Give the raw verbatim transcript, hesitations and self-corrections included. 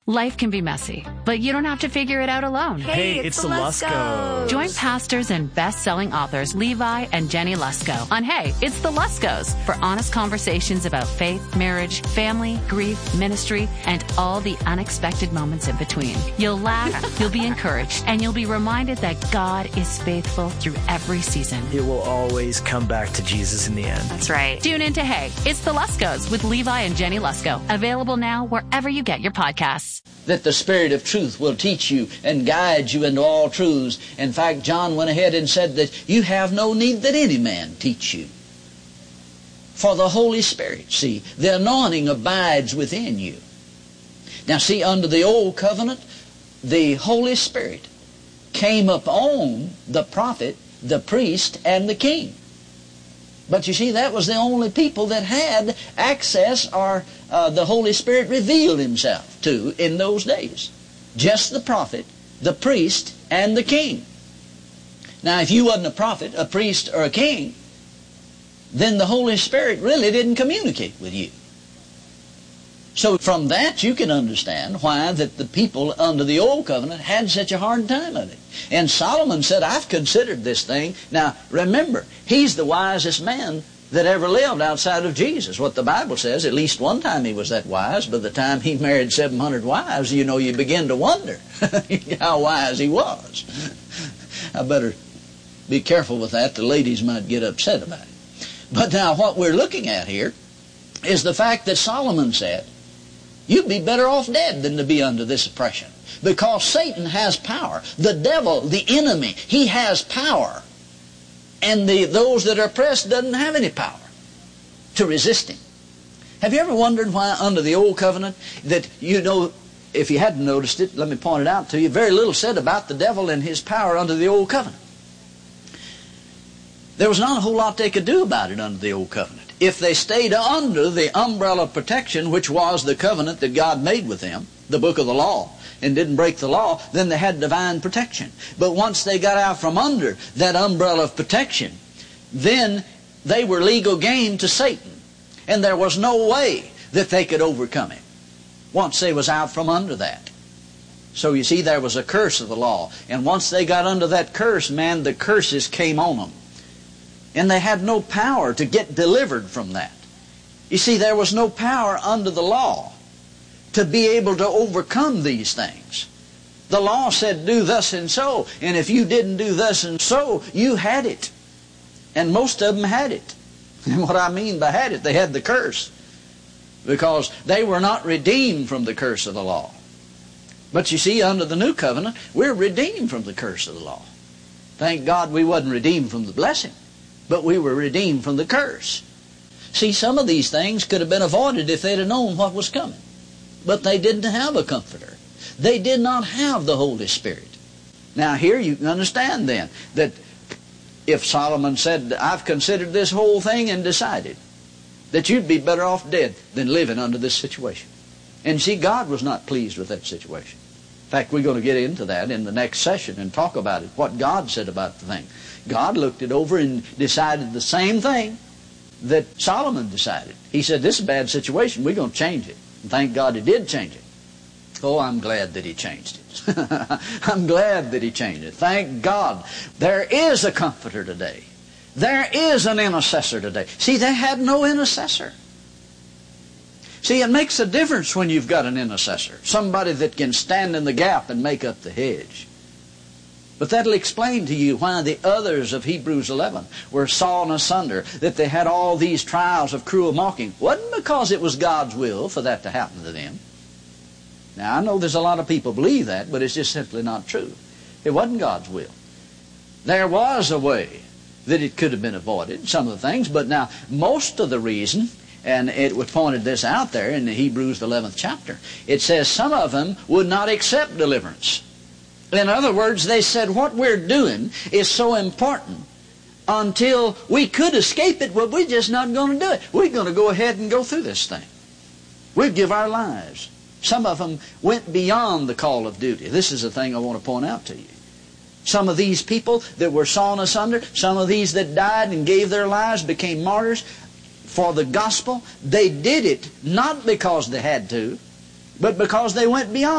Life can be messy, but you don't have to figure it out alone. Hey, it's, it's the Luskos. Join pastors and best-selling authors Levi and Jenny Lusko on Hey, It's the Luskos for honest conversations about faith, marriage, family, grief, ministry, and all the unexpected moments in between. You'll laugh, you'll be encouraged, and you'll be reminded that God is faithful through every season. It will always come back to Jesus in the end. That's right. Tune in to Hey, It's the Luskos with Levi and Jenny Lusko. Available now wherever you get your podcasts. That the Spirit of truth will teach you and guide you into all truths. In fact, John went ahead and said that you have no need that any man teach you. For the Holy Spirit, see, the anointing abides within you. Now see, under the Old Covenant, the Holy Spirit came upon the prophet, the priest, and the king. But you see, that was the only people that had access or uh, the Holy Spirit revealed Himself to in those days. Just the prophet, the priest, and the king. Now, if you wasn't a prophet, a priest, or a king, then the Holy Spirit really didn't communicate with you. So from that you can understand why that the people under the Old Covenant had such a hard time of it. And Solomon said, I've considered this thing. Now remember, he's the wisest man that ever lived outside of Jesus. What the Bible says, at least one time he was that wise. By the time he married seven hundred wives, you know, you begin to wonder how wise he was. I better be careful with that. The ladies might get upset about it. But now what we're looking at here is the fact that Solomon said, you'd be better off dead than to be under this oppression. Because Satan has power. The devil, the enemy, he has power. And the, those that are oppressed doesn't have any power to resist him. Have you ever wondered why under the Old Covenant that, you know, if you hadn't noticed it, let me point it out to you, very little said about the devil and his power under the Old Covenant. There was not a whole lot they could do about it under the Old Covenant. If they stayed under the umbrella of protection, which was the covenant that God made with them, the book of the law, and didn't break the law, then they had divine protection. But once they got out from under that umbrella of protection, then they were legal game to Satan. And there was no way that they could overcome him once they was out from under that. So you see, there was a curse of the law. And once they got under that curse, man, the curses came on them. And they had no power to get delivered from that. You see, there was no power under the law to be able to overcome these things. The law said, do thus and so. And if you didn't do thus and so, you had it. And most of them had it. And what I mean by had it, they had the curse. Because they were not redeemed from the curse of the law. But you see, under the new covenant, we're redeemed from the curse of the law. Thank God we wasn't redeemed from the blessing. But we were redeemed from the curse. See, some of these things could have been avoided if they'd have known what was coming. But they didn't have a comforter. They did not have the Holy Spirit. Now here you can understand then that if Solomon said, I've considered this whole thing and decided that you'd be better off dead than living under this situation. And see, God was not pleased with that situation. In fact, we're going to get into that in the next session and talk about it, what God said about the thing. God looked it over and decided the same thing that Solomon decided. He said, this is a bad situation. We're going to change it. And thank God He did change it. Oh, I'm glad that He changed it. I'm glad that He changed it. Thank God. There is a comforter today. There is an intercessor today. See, they had no intercessor. See, it makes a difference when you've got an intercessor. Somebody that can stand in the gap and make up the hedge. But that'll explain to you why the others of Hebrews eleven were sawn asunder, that they had all these trials of cruel mocking. It wasn't because it was God's will for that to happen to them. Now, I know there's a lot of people believe that, but it's just simply not true. It wasn't God's will. There was a way that it could have been avoided, some of the things, but now most of the reason, and it was pointed this out there in the Hebrews eleventh chapter, it says some of them would not accept deliverance. In other words, they said what we're doing is so important until we could escape it, but we're just not going to do it. We're going to go ahead and go through this thing. We'd give our lives. Some of them went beyond the call of duty. This is the thing I want to point out to you. Some of these people that were sawn asunder, some of these that died and gave their lives, became martyrs for the gospel, they did it not because they had to, but because they went beyond.